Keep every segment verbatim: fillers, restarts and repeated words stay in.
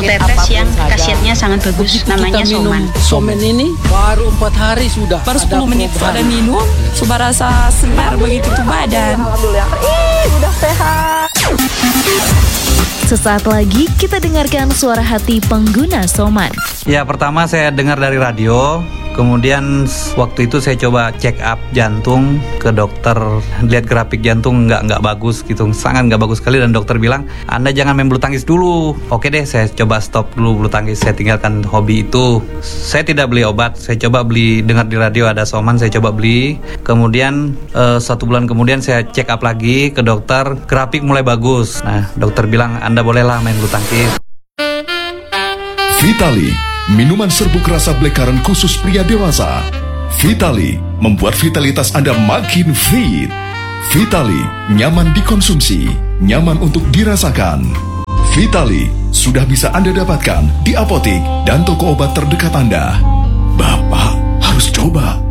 tetes yang khasiatnya sangat bagus. Begitu Namanya kita minum Soman. Soman ini baru empat hari sudah. Baru sepuluh menit perubahan. pada minum, sudah rasa segar begitu tuh badan. Alhamdulillah, ih udah sehat. Sesaat lagi kita dengarkan suara hati pengguna Soman. Ya, pertama saya dengar dari radio. Kemudian waktu itu saya coba check up jantung ke dokter, lihat grafik jantung nggak nggak bagus gitu, sangat nggak bagus sekali, dan dokter bilang Anda jangan main bulu tangkis dulu. Oke deh, saya coba stop dulu bulu tangkis, saya tinggalkan hobi itu. Saya tidak beli obat, saya coba beli, dengar di radio ada Soman, saya coba beli. Kemudian eh, satu bulan kemudian saya check up lagi ke dokter, grafik mulai bagus. Nah, dokter bilang Anda bolehlah main bulu tangkis. Vitali, minuman serbuk rasa black currant khusus pria dewasa. Vitali membuat vitalitas Anda makin fit. Vitali nyaman dikonsumsi, nyaman untuk dirasakan. Vitali sudah bisa Anda dapatkan di apotik dan toko obat terdekat Anda. Bapak harus coba.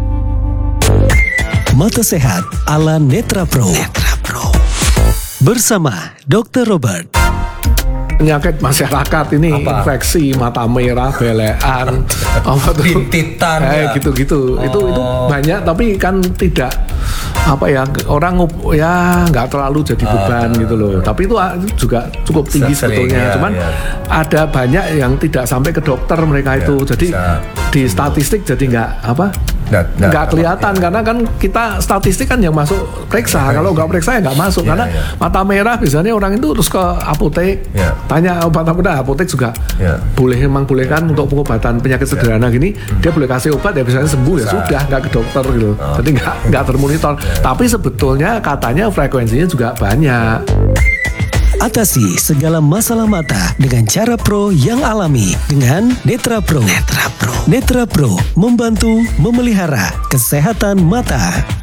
Mata Sehat ala Netra Pro. Netra Pro. Bersama dokter Robert. Penyakit masyarakat ini apa? Infeksi mata merah, belean, apa tuh? Bintitan, eh, ya. gitu-gitu. Oh. Itu itu banyak, tapi kan tidak apa ya, orang ya nggak terlalu jadi beban uh, gitu loh. Tapi itu juga cukup tinggi sebetulnya. Ya, cuman ya. Ada banyak yang tidak sampai ke dokter mereka ya, itu. Jadi bisa. Di statistik jadi nggak apa? Nggak, nggak kelihatan ya. Karena kan kita statistik kan yang masuk periksa. Kalau nggak periksa ya nggak masuk ya, karena ya. Mata merah biasanya orang itu terus ke apotek ya. Tanya obat apa, apotek juga ya. Boleh emang boleh kan untuk pengobatan penyakit sederhana ya. Gini hmm. dia boleh kasih obat ya biasanya sembuh bisa. Ya sudah nggak ke dokter gitu. Oh. Jadi nggak nggak termonitor. Ya. Tapi sebetulnya katanya frekuensinya juga banyak. Atasi segala masalah mata dengan cara pro yang alami dengan Netra Pro. Netra Pro. Netra Pro membantu memelihara kesehatan mata.